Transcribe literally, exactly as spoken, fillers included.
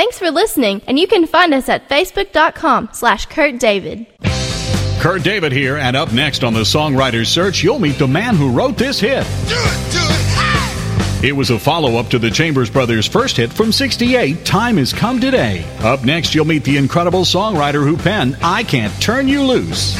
Thanks for listening, and you can find us at facebook.com slash Kurt David. Kurt David here, and up next on the Songwriter's Search, you'll meet the man who wrote this hit. Do it, do it, hey! It was a follow-up to the Chambers Brothers' first hit from sixty-eight, Time Has Come Today. Up next, you'll meet the incredible songwriter who penned I Can't Turn You Loose.